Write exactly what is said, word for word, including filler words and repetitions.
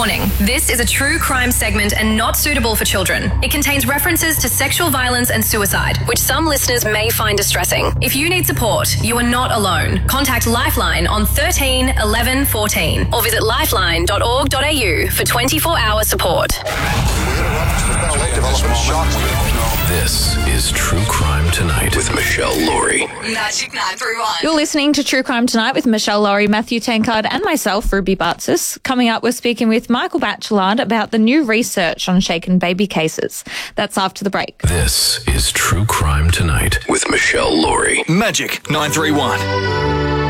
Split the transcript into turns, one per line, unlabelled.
Warning, this is a true crime segment and not suitable for children. It contains references to sexual violence and suicide, which some listeners may find distressing. If you need support, you are not alone. Contact Lifeline on thirteen eleven fourteen or visit lifeline dot org dot a u for twenty-four hour support.
This is True Crime Tonight with Michelle Laurie.
Magic nine three one.
You're listening to True Crime Tonight with Michelle Laurie, Matthew Tankard and myself, Ruby Bartzis. Coming up, we're speaking with Michael Batchelard about the new research on shaken baby cases. That's after the break.
This is True Crime Tonight with Michelle Laurie.
Magic nine three one.